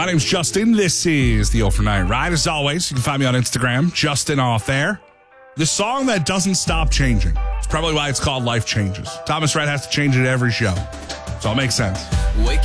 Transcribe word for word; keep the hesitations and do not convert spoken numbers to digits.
My name's Justin. This is the Overnight Ride. As always, you can find me on Instagram, Justin Off There. The song that doesn't stop changing. It's probably why it's called Life Changes. Thomas Rhett has to change it every show. So it makes sense. Wake